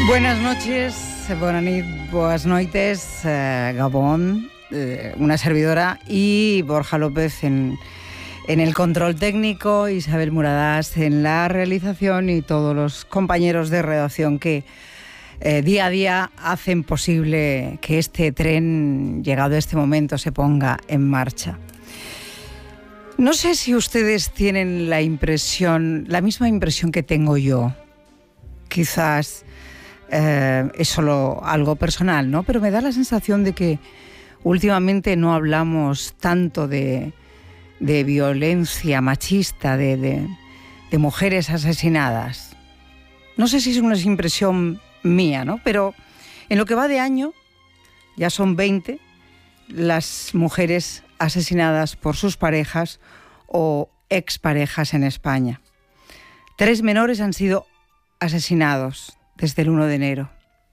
Buenas noches, bona nit, boas noites, Gabón, una servidora, y Borja López en el control técnico, Isabel Muradas en la realización y todos los compañeros de redacción que día a día hacen posible que este tren, llegado a este momento, se ponga en marcha. No sé si ustedes tienen la misma impresión que tengo yo. Quizás es solo algo personal, ¿no? Pero me da la sensación de que últimamente no hablamos tanto de violencia machista, de mujeres asesinadas. No sé si es una impresión mía, ¿no? Pero en lo que va de año, ya son 20 las mujeres asesinadas por sus parejas o exparejas en España. 3 menores han sido asesinados desde el 1 de enero.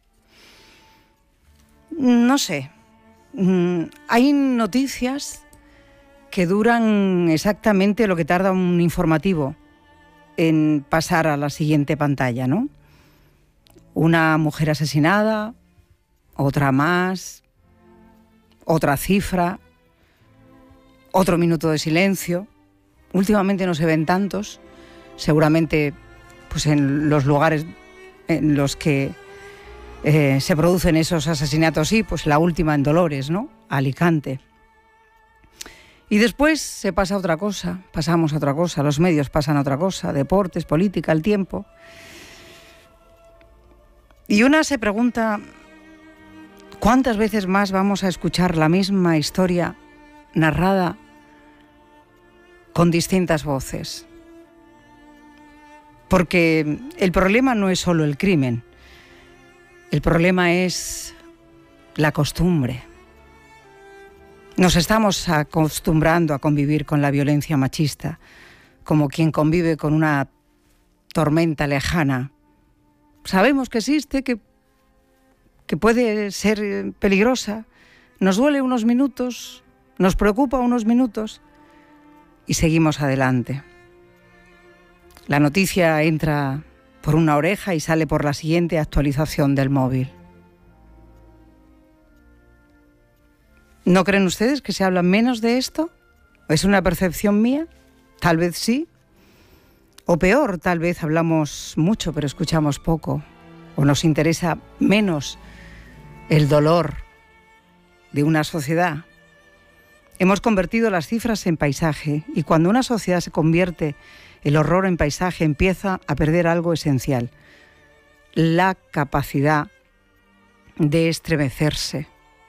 No sé, hay noticias que duran exactamente lo que tarda un informativo en pasar a la siguiente pantalla, ¿no? Una mujer asesinada, otra más, otra cifra, otro minuto de silencio. Últimamente no se ven tantos, seguramente pues en los lugares en los que se producen esos asesinatos, sí, pues la última en Dolores, ¿no? Alicante. Y después se pasa a otra cosa, pasamos a otra cosa, los medios pasan a otra cosa, deportes, política, el tiempo. Y una se pregunta, ¿cuántas veces más vamos a escuchar la misma historia narrada con distintas voces? Porque el problema no es solo el crimen, el problema es la costumbre. Nos estamos acostumbrando a convivir con la violencia machista, como quien convive con una tormenta lejana. Sabemos que existe, que puede ser peligrosa, nos duele unos minutos, nos preocupa unos minutos y seguimos adelante. La noticia entra por una oreja y sale por la siguiente actualización del móvil. ¿No creen ustedes que se habla menos de esto? ¿Es una percepción mía? Tal vez sí. O peor, tal vez hablamos mucho pero escuchamos poco. O nos interesa menos el dolor de una sociedad. Hemos convertido las cifras en paisaje y cuando una sociedad se convierte el horror en paisaje empieza a perder algo esencial, la capacidad de estremecerse.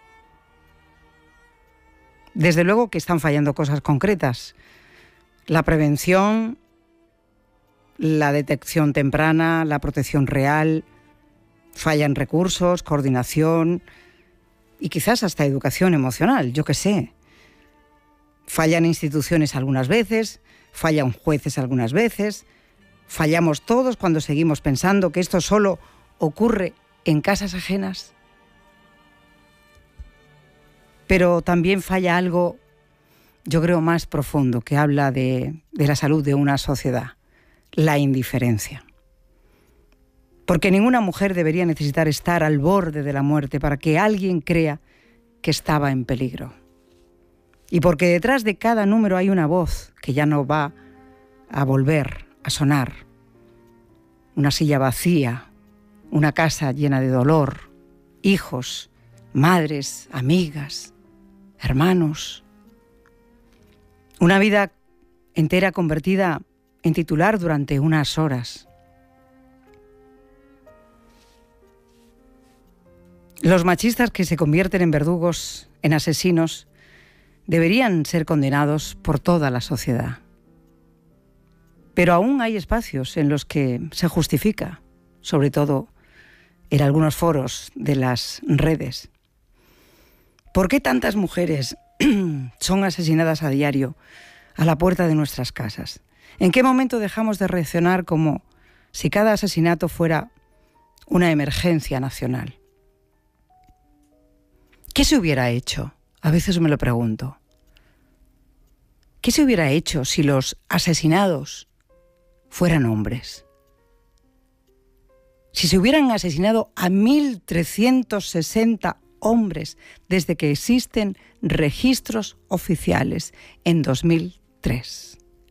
Desde luego que están fallando cosas concretas. La prevención, la detección temprana, la protección real, fallan recursos, coordinación y quizás hasta educación emocional, yo qué sé. Fallan instituciones algunas veces, fallan jueces algunas veces, fallamos todos cuando seguimos pensando que esto solo ocurre en casas ajenas. Pero también falla algo, yo creo, más profundo, que habla de la salud de una sociedad, la indiferencia. Porque ninguna mujer debería necesitar estar al borde de la muerte para que alguien crea que estaba en peligro. Y porque detrás de cada número hay una voz que ya no va a volver a sonar. Una silla vacía, una casa llena de dolor, hijos, madres, amigas, hermanos. Una vida entera convertida en titular durante unas horas. Los machistas que se convierten en verdugos, en asesinos, deberían ser condenados por toda la sociedad. Pero aún hay espacios en los que se justifica, sobre todo en algunos foros de las redes. ¿Por qué tantas mujeres son asesinadas a diario a la puerta de nuestras casas? ¿En qué momento dejamos de reaccionar como si cada asesinato fuera una emergencia nacional? ¿Qué se hubiera hecho? A veces me lo pregunto. ¿Qué se hubiera hecho si los asesinados fueran hombres? si se hubieran asesinado a 1.360 hombres desde que existen registros oficiales en 2003.